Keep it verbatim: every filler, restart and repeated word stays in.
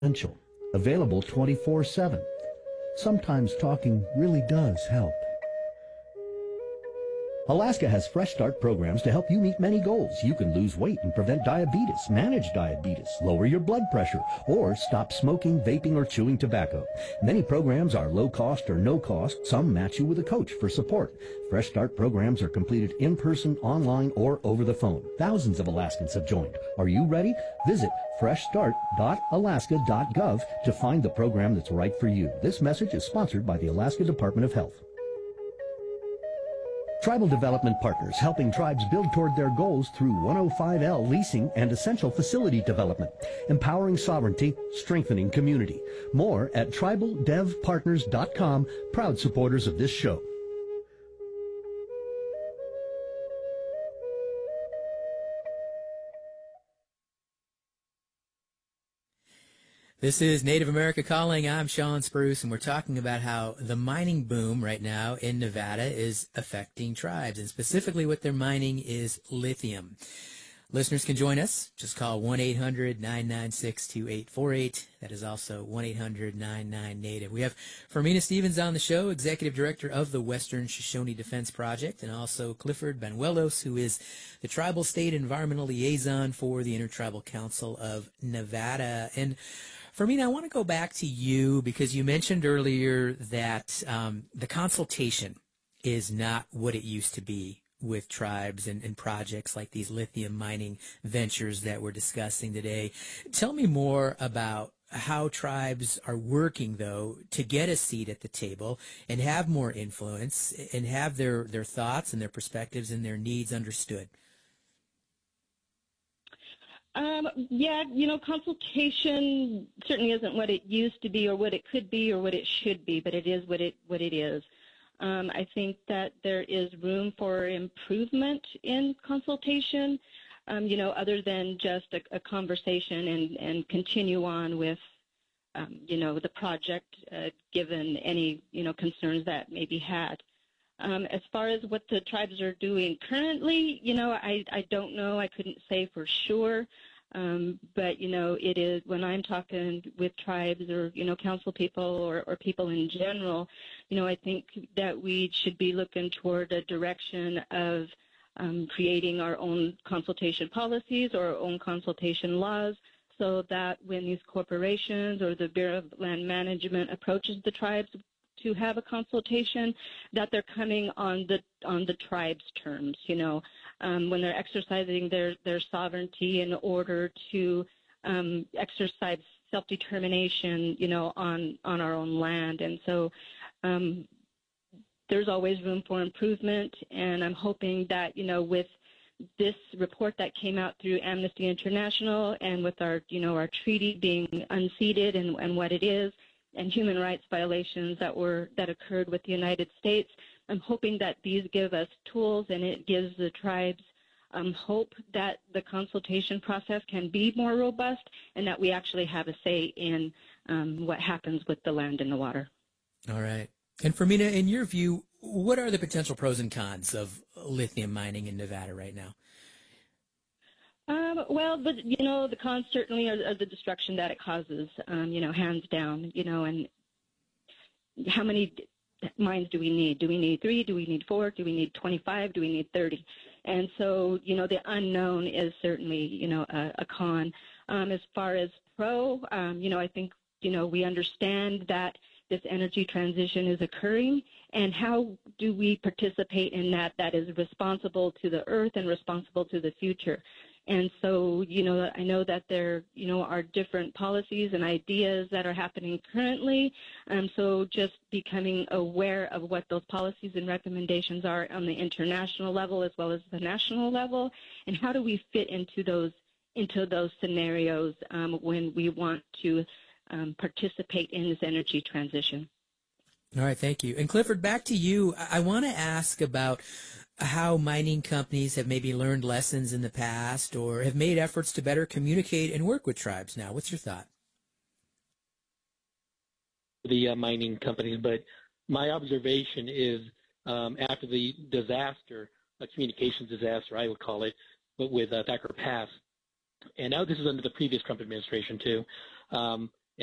Essential, available twenty-four seven. Sometimes talking really does help. Alaska has Fresh Start programs to help you meet many goals. You can lose weight and prevent diabetes, manage diabetes, lower your blood pressure, or stop smoking, vaping, or chewing tobacco. Many programs are low cost or no cost. Some match you with a coach for support. Fresh Start programs are completed in person, online, or over the phone. Thousands of Alaskans have joined. Are you ready? Visit fresh start dot alaska dot gov to find the program that's right for you. This message is sponsored by the Alaska Department of Health. Tribal Development Partners, helping tribes build toward their goals through one oh five L leasing and essential facility development, empowering sovereignty, strengthening community. More at tribal dev partners dot com, proud supporters of this show. This is Native America Calling. I'm Sean Spruce, and we're talking about how the mining boom right now in Nevada is affecting tribes, and specifically what they're mining is lithium. Listeners can join us. Just call one eight hundred nine nine six two eight four eight. That is also one eight hundred nine nine native. We have Fermina Stevens on the show, Executive Director of the Western Shoshone Defense Project, and also Clifford Banuelos, who is the Tribal State Environmental Liaison for the Intertribal Council of Nevada. And Fermina, I want to go back to you because you mentioned earlier that um, the consultation is not what it used to be with tribes and, and projects like these lithium mining ventures that we're discussing today. Tell me more about how tribes are working, though, to get a seat at the table and have more influence and have their, their thoughts and their perspectives and their needs understood. Um, yeah, you know, consultation certainly isn't what it used to be or what it could be or what it should be, but it is what it what it is. Um, I think that there is room for improvement in consultation, um, you know, other than just a, a conversation and, and continue on with, um, you know, the project, uh, given any, you know, concerns that may be had. Um, as far as what the tribes are doing currently, you know, I, I don't know. I couldn't say for sure. Um, but, you know, it is when I'm talking with tribes or, you know, council people or, or people in general, you know, I think that we should be looking toward a direction of um, creating our own consultation policies or our own consultation laws so that when these corporations or the Bureau of Land Management approaches the tribes to have a consultation, that they're coming on the on the tribe's terms, you know, um, when they're exercising their, their sovereignty in order to um, exercise self-determination, you know, on, on our own land. And so um, there's always room for improvement, and I'm hoping that, you know, with this report that came out through Amnesty International and with our, you know, our treaty being unseated and, and what it is, and human rights violations that were that occurred with the United States, I'm hoping that these give us tools and it gives the tribes um, hope that the consultation process can be more robust and that we actually have a say in um, what happens with the land and the water. All right. And Fermina, in your view, what are the potential pros and cons of lithium mining in Nevada right now? Um, well, but, you know, the cons certainly are, are the destruction that it causes, um, you know, hands down, you know, and how many mines do we need? Do we need three? Do we need four? Do we need twenty-five? Do we need thirty? And so, you know, the unknown is certainly, you know, a, a con. Um, as far as pro, um, you know, I think, you know, we understand that this energy transition is occurring, and how do we participate in that that is responsible to the earth and responsible to the future. And so, you know, I know that there, you know, are different policies and ideas that are happening currently. Um, so just becoming aware of what those policies and recommendations are on the international level as well as the national level, and how do we fit into those into those scenarios um, when we want to um, participate in this energy transition. All right, thank you. And Clifford, back to you. I, I want to ask about how mining companies have maybe learned lessons in the past or have made efforts to better communicate and work with tribes now. What's your thought? The uh, mining companies, but my observation is um, after the disaster, a communications disaster, I would call it, but with uh, Thacker Pass, and now this is under the previous Trump administration too, um,